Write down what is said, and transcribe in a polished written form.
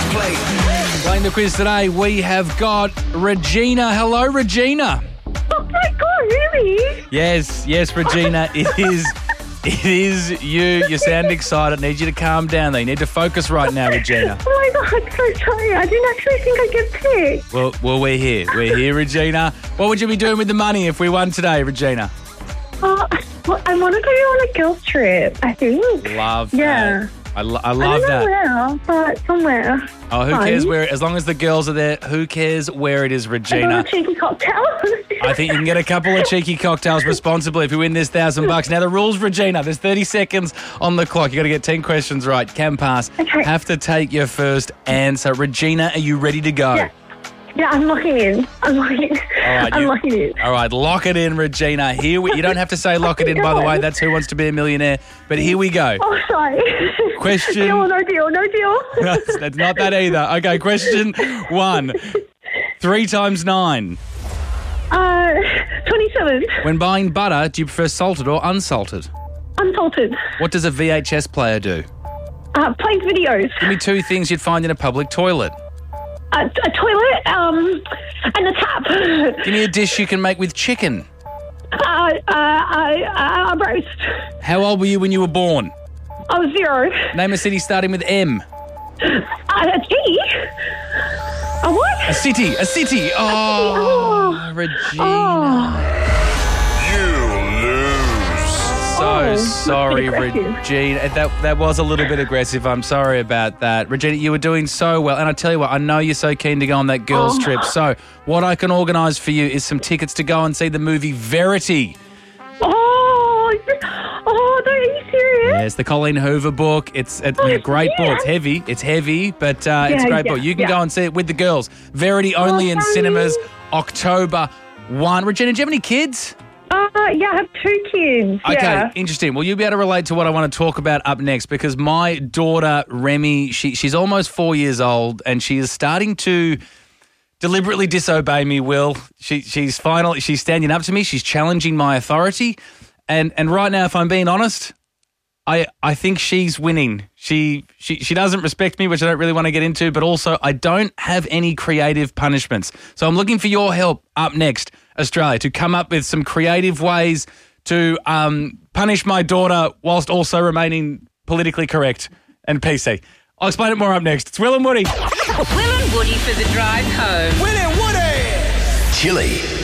plate. Playing the quiz today, we have got Regina. Hello, Regina. Oh my God, really? Yes, Regina. It is you. You sound excited. I need you to calm down, though. You need to focus right now, Regina. Oh my God, I'm so sorry. I didn't actually think I'd get picked. Well, we're here. We're here, Regina. What would you be doing with the money if we won today, Regina? Well, I want to go on a girls' trip, I think. Love Yeah. that. I love I that. don't know where, but somewhere. Oh, who Fun. cares where? As long as the girls are there, who cares where it is, I got Regina? a cheeky cocktail. I think you can get a couple of cheeky cocktails responsibly if you win this $1,000. Now, the rules, Regina, there's 30 seconds on the clock. You got to get 10 questions right. Can pass. Okay. Have to take your first answer. Regina, are you ready to go? Yeah, I'm locking in. I'm locking in. right, I'm you- locking in. All right, lock it in, Regina. You don't have to say lock it in, by the way. That's Who Wants to Be a Millionaire. But here we go. Oh, sorry. Question- Deal or no deal? No deal. That's not that either. Okay, question 1. 3 times 9. 27. When buying butter, do you prefer salted or unsalted? Unsalted. What does a VHS player do? Plays videos. Give me 2 things you'd find in a public toilet. A toilet, and a tap. Give me a dish you can make with chicken. A roast. How old were you when you were born? I was 0. Name a city starting with M. A tea? A what? A city. Oh, Regina. So sorry, aggressive. Regina. That was a little bit aggressive. I'm sorry about that. Regina, you were doing so well. And I tell you what, I know you're so keen to go on that girls' trip. So what I can organise for you is some tickets to go and see the movie Verity. Oh, are you serious? Yes, the Colleen Hoover book. It's a great book. It's heavy, but it's a great book. You can go and see it with the girls. Verity only in cinemas, October 1. Regina, do you have any kids? Yeah, I have 2 kids. Okay, Yeah. interesting. Well, you'll be able to relate to what I want to talk about up next because my daughter, Remy, she's almost 4 years old and she is starting to deliberately disobey me, Will. She's standing up to me. She's challenging my authority. And right now, if I'm being honest, I think she's winning. She doesn't respect me, which I don't really want to get into, but also I don't have any creative punishments. So I'm looking for your help up next, Australia, to come up with some creative ways to punish my daughter whilst also remaining politically correct and PC. I'll explain it more up next. It's Will and Woody. Will and Woody for the drive home. Will and Woody! Chili.